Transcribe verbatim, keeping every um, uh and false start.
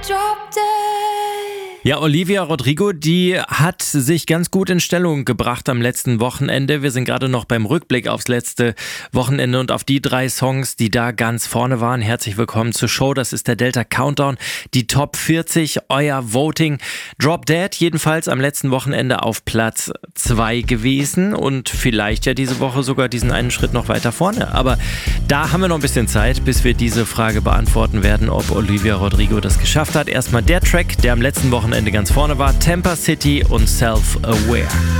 Drop Dead. Ja, Olivia Rodrigo, die hat sich ganz gut in Stellung gebracht am letzten Wochenende. Wir sind gerade noch beim Rückblick aufs letzte Wochenende und auf die drei Songs, die da ganz vorne waren. Herzlich willkommen zur Show. Das ist der Delta Countdown, die Top vierzig, euer Voting. Drop Dead jedenfalls am letzten Wochenende auf Platz zwei gewesen und vielleicht ja diese Woche sogar diesen einen Schritt noch weiter vorne. Aber da haben wir noch ein bisschen Zeit, bis wir diese Frage beantworten werden, ob Olivia Rodrigo das geschafft hat. Erstmal der Track, der am letzten Wochenende ganz vorne war, Tampa City und Self-Aware.